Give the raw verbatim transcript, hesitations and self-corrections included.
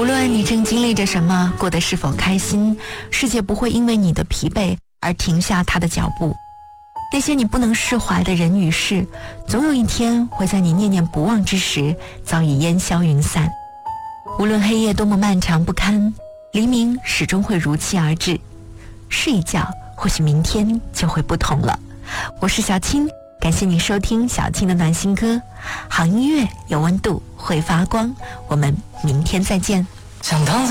无论你正经历着什么，过得是否开心，世界不会因为你的疲惫而停下它的脚步。那些你不能释怀的人与事，总有一天会在你念念不忘之时早已烟消云散。无论黑夜多么漫长不堪，黎明始终会如期而至。睡一觉，或许明天就会不同了。我是小青，感谢你收听小青的暖心歌。好音乐有温度，会发光。我们明天再见。 想躺在